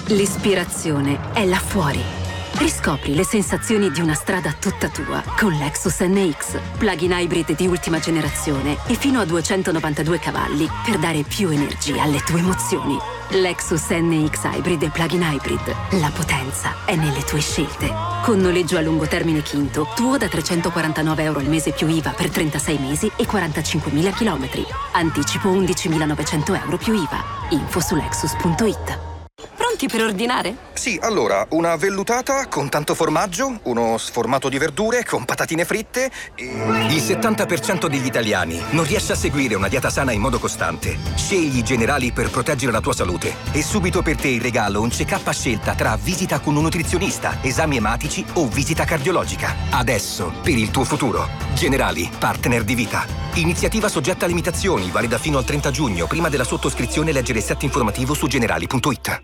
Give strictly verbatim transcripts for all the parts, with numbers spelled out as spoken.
L'ispirazione è là fuori. Riscopri le sensazioni di una strada tutta tua con Lexus N X, plug-in hybrid di ultima generazione e fino a duecentonovantadue cavalli per dare più energia alle tue emozioni. Lexus N X Hybrid e plug-in hybrid. La potenza è nelle tue scelte. Con noleggio a lungo termine Quinto, tuo da trecentoquarantanove euro al mese più I V A per trentasei mesi e quarantacinquemila chilometri. Anticipo undicimilanovecento euro più I V A. Info su lexus punto it. Pronti per ordinare? Sì, allora, una vellutata con tanto formaggio, uno sformato di verdure con patatine fritte e... Il settanta per cento degli italiani non riesce a seguire una dieta sana in modo costante. Scegli i Generali per proteggere la tua salute. E subito per te in regalo un check-up a scelta tra visita con un nutrizionista, esami ematici o visita cardiologica. Adesso, per il tuo futuro. Generali, partner di vita. Iniziativa soggetta a limitazioni, valida fino al trenta giugno. Prima della sottoscrizione leggere il set informativo su generali punto it.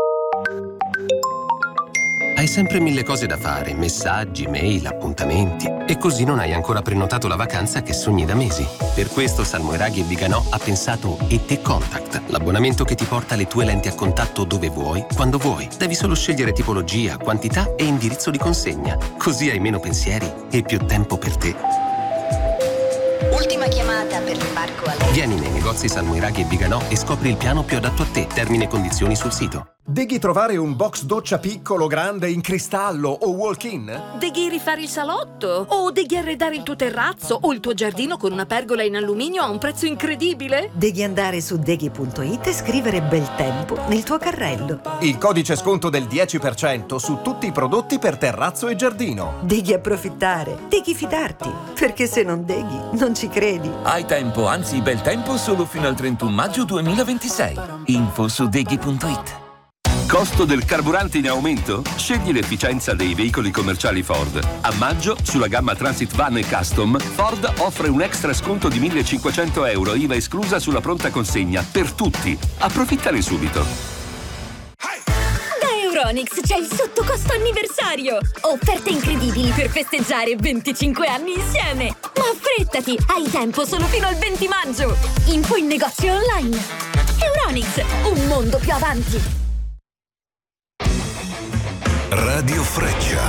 Hai sempre mille cose da fare, messaggi, mail, appuntamenti, e così non hai ancora prenotato la vacanza che sogni da mesi. Per questo Salmoiraghi e Viganò ha pensato E T Contact, l'abbonamento che ti porta le tue lenti a contatto dove vuoi, quando vuoi. Devi solo scegliere tipologia, quantità e indirizzo di consegna. Così hai meno pensieri e più tempo per te. Ultima chiamata per l'imbarco a lei. Vieni nei negozi Salmoiraghi e Viganò e scopri il piano più adatto a te. Termini e condizioni sul sito. Deghi trovare un box doccia piccolo, grande, in cristallo o walk-in? Deghi rifare il salotto? O deghi arredare il tuo terrazzo o il tuo giardino con una pergola in alluminio a un prezzo incredibile? Devi andare su deghi punto it e scrivere bel tempo nel tuo carrello. Il codice sconto del dieci per cento su tutti i prodotti per terrazzo e giardino. Devi approfittare, devi fidarti, perché se non deghi non ci credi. Hai tempo, anzi bel tempo solo fino al trentuno maggio duemilaventisei. Info su deghi punto it. Costo del carburante in aumento? Scegli l'efficienza dei veicoli commerciali Ford. A maggio, sulla gamma Transit Van e Custom, Ford offre un extra sconto di millecinquecento euro, I V A esclusa sulla pronta consegna, per tutti. Approfittane subito. Da Euronics c'è il sottocosto anniversario! Offerte incredibili per festeggiare venticinque anni insieme! Ma affrettati, hai tempo solo fino al venti maggio! Info in negozio online. Euronics, un mondo più avanti! Radio Freccia.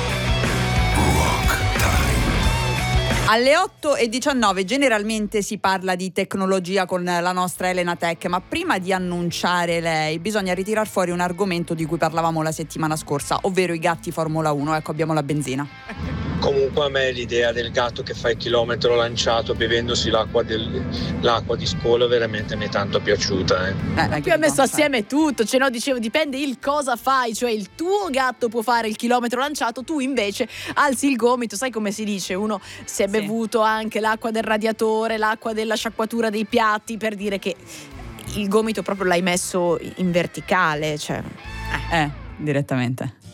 Rock Time. Alle otto e diciannove generalmente si parla di tecnologia con la nostra Elena Tech, ma prima di annunciare lei bisogna ritirar fuori un argomento di cui parlavamo la settimana scorsa, ovvero i gatti Formula uno. Ecco, abbiamo la benzina. Comunque a me l'idea del gatto che fa il chilometro lanciato bevendosi l'acqua, del, l'acqua di scolo veramente mi è tanto piaciuta. Eh. Eh, Qui ha messo assieme tutto, cioè no, dicevo dipende il cosa fai, cioè il tuo gatto può fare il chilometro lanciato, tu invece alzi il gomito, sai come si dice, uno si è bevuto anche l'acqua del radiatore, l'acqua della sciacquatura dei piatti, per dire che il gomito proprio l'hai messo in verticale, cioè eh, eh direttamente.